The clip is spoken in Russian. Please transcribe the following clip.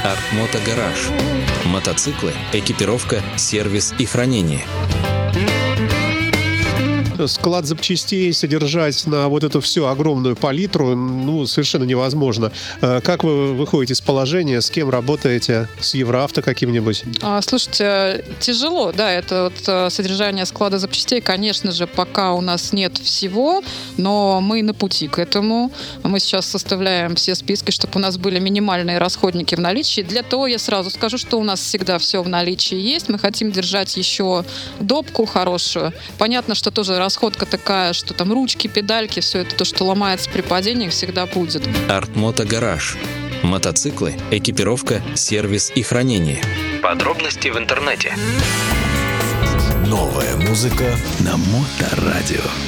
Артмото Гараж. Мотоциклы, экипировка, сервис и хранение. Склад запчастей содержать на вот эту всю огромную палитру, совершенно невозможно. Как вы выходите из положения? С кем работаете? С Евроавто каким-нибудь? Слушайте, тяжело, да, это вот содержание склада запчастей, конечно же, пока у нас нет всего, но мы на пути к этому. Мы сейчас составляем все списки, чтобы у нас были минимальные расходники в наличии. Для того я сразу скажу, что у нас всегда все в наличии есть. Мы хотим держать еще допку хорошую. Понятно, что тоже расходка такая, что там ручки, педальки, все это то, что ломается при падении, всегда будет. Артмото Гараж. Мотоциклы, экипировка, сервис и хранение. Подробности в интернете. Новая музыка на Моторадио.